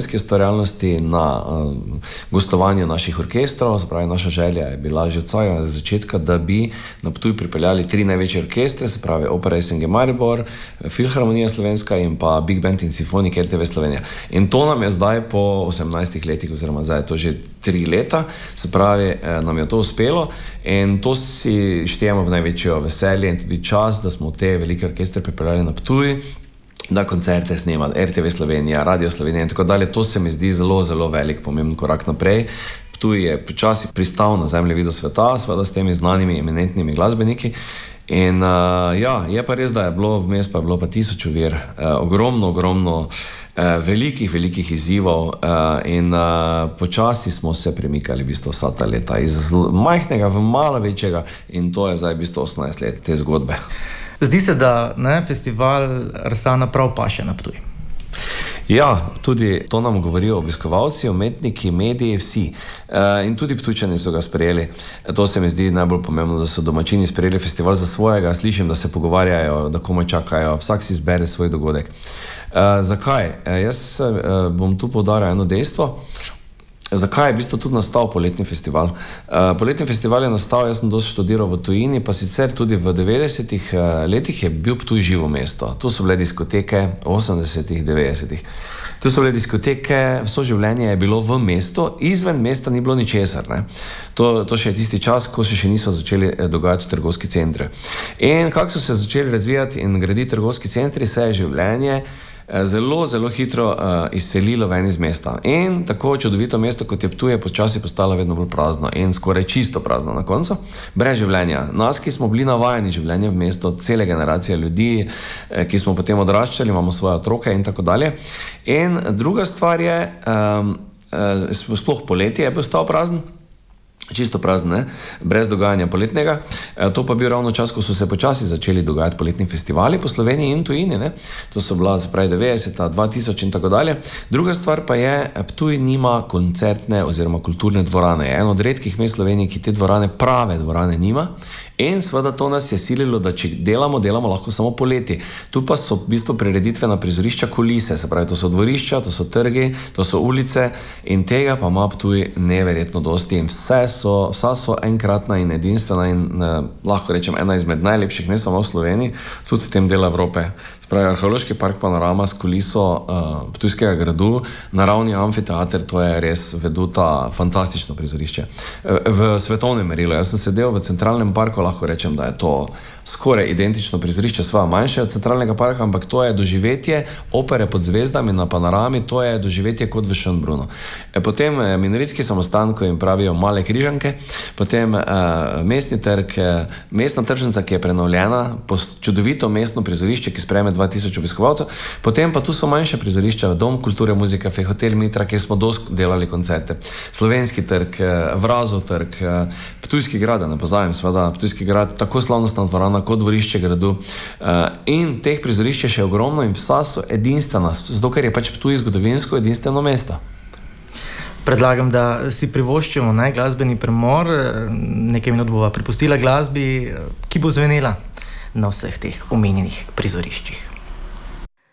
slovenski ustvarjalnosti, na gostovanju naših orkestrov. Se pravi, naša želja je bila že od samega začetka, da bi na Ptuj pripeljali 3 največje orkestre, se pravi Opera SNG Maribor, Filharmonija Slovenska in pa Big Band in Simfonik RTV Slovenija. In to nam je zdaj po 18 letih, oziroma zdaj je to že 3 leta, se pravi, nam je to uspelo in to si štejemo v največjo veselje in tudi čas, da smo te velike orkestre pripeljali na Ptuj, da koncerte snema RTV Slovenija, Radio Slovenija in tako dalje. To se mi zdi zelo, zelo velik, pomemben korak naprej. Ptuj je počasi pristal na zemljevidu sveta, seveda s temi znanimi, eminentnimi glasbeniki. In ja, je pa res, da je bilo vmes, pa je bilo pa 1000 ovir, ogromno velikih izzivov in počasi smo se premikali v bistvu vsa ta leta iz majhnega v malo večjega in to je zdaj v bistvu 18 let te zgodbe. Zdi se, da festival Arsana prav paše na Ptuj. Ja, tudi to nam govorijo obiskovalci, umetniki, mediji, vsi. In tudi Ptujčani so ga sprejeli. To se mi zdi najbolj pomembno, da so domačini sprejeli festival za svojega. Slišim, da se pogovarjajo, da komaj čakajo, vsak si izbere svoj dogodek. Zakaj? Jaz bom tu poudaril eno dejstvo. Zakaj je v bistvu tudi nastal poletni festival? Poletni festival je nastal, jaz sem dosti študiral v tujini, pa sicer tudi v 90-ih letih je bil Ptuj živo mesto. Tu so bile diskoteke, 80-ih, 90-ih. Tu so bile diskoteke, vso življenje je bilo v mestu, izven mesta ni bilo ničesar. To še je tisti čas, ko se še niso začeli dogajati trgovski centri. In kako so se začeli razvijati in graditi trgovski centri, se je življenje zelo, zelo hitro izselilo ven iz mesta. In tako čudovito mesto, kot je Ptuj, je počasi postalo vedno bolj prazno in skoraj čisto prazno na koncu, brez življenja. Nas, ki smo bili navajeni življenja v mestu, cele generacije ljudi, ki smo potem odraščali, imamo svoje otroke in tako dalje. In druga stvar je, sploh poletje je postal prazen, čisto prazen, brez dogajanja poletnega. To pa bil ravno čas, ko so se počasi začeli dogajati poletni festivali po Sloveniji in tujini. To so bila zapravi 90, 2000 in tako dalje. Druga stvar pa je, Ptuj nima koncertne oziroma kulturne dvorane. Je eno od redkih mest Slovenije, ki te dvorane, prave dvorane nima. In seveda to nas je sililo, da če delamo lahko samo poleti. Tu pa so v bistvu prireditvena prizorišča, kulise, se pravi, to so dvorišča, to so trgi, to so ulice in tega pa ima Ptuj neverjetno dosti in vsa so enkratna in edinstvena in lahko rečem ena izmed najlepših, ne samo v Sloveniji, tudi v tem delu Evrope. Pravi, Arheološki park Panorama s kuliso Ptujskega gradu, naravni amfiteater, to je res veduta fantastično prizorišče. V svetovnem merilu, jaz sem sedel v centralnem parku, lahko rečem, da je to skoraj identično prizorišče, sva manjše od centralnega parka, ampak to je doživetje opere pod zvezdami na Panorami, to je doživetje kot v Schönbrunnu. Potem Minoritski samostan, ko jim pravijo Male Križanke, potem mestni trg, mestna tržnica, ki je prenovljena, čudovito mestno prizorišče, ki sprejme 2000 obiskovalcev, potem pa tu so manjše prizorišča, Dom kulture, muzika, Hotel Mitra, kjer smo dosti delali koncerte, Slovenski trg, Vrazov trg, Ptujski grad, ne pozabim, seveda Ptujski grad, tako slavnostna dvorana kot dvorišče gradu in teh prizorišč je še ogromno in vsa so edinstvena, zato ker je pač Ptuj zgodovinsko edinstveno mesto. Predlagam, da si privoščimo glasbeni premor, nekaj minut bova prepustila glasbi, ki bo zvenela na vseh teh omenjenih prizoriščih.